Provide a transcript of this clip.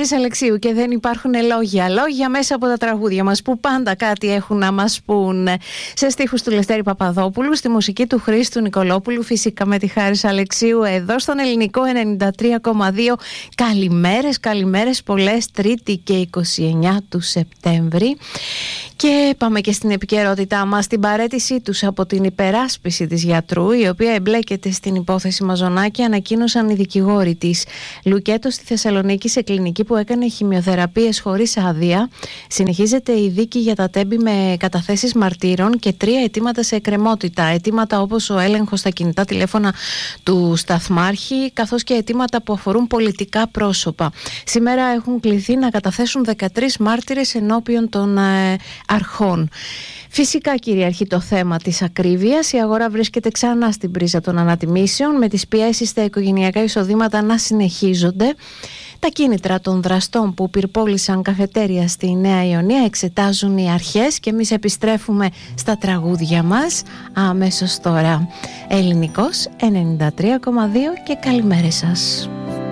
Χάρης Αλεξίου και δεν υπάρχουν λόγια. Λόγια μέσα από τα τραγούδια μας που πάντα κάτι έχουν να μας πούν. Σε στίχους του Λευτέρη Παπαδόπουλου, στη μουσική του Χρήστου Νικολόπουλου, φυσικά με τη Χάρης Αλεξίου εδώ στον Ελληνικό 93,2. Καλημέρες πολλές, Τρίτη και 29 του Σεπτέμβρη. Και πάμε και στην επικαιρότητά μας, την παραίτησή τους από την υπεράσπιση της γιατρού, η οποία εμπλέκεται στην υπόθεση Μαζονάκη, ανακοίνωσαν οι δικηγόροι της. Λουκέτο στη Θεσσαλονίκη, σε κλινική που έκανε χημειοθεραπείες χωρίς άδεια. Συνεχίζεται η δίκη για τα τέμπη με καταθέσεις μαρτύρων και 3 αιτήματα σε εκκρεμότητα. Αιτήματα όπως ο έλεγχος στα κινητά τηλέφωνα του σταθμάρχη, καθώς και αιτήματα που αφορούν πολιτικά πρόσωπα. Σήμερα έχουν κληθεί να καταθέσουν 13 μάρτυρες ενώπιον των αρχών. Φυσικά κυριαρχεί το θέμα της ακρίβειας. Η αγορά βρίσκεται ξανά στην πρίζα των ανατιμήσεων, με τις πιέσεις στα οικογενειακά εισοδήματα να συνεχίζονται. Τα κίνητρα των δραστών που πυρπόλησαν καφετέρια στη Νέα Ιωνία εξετάζουν οι αρχές και εμείς επιστρέφουμε στα τραγούδια μας αμέσως τώρα. Ελληνικός 93,2 και καλημέρες σας.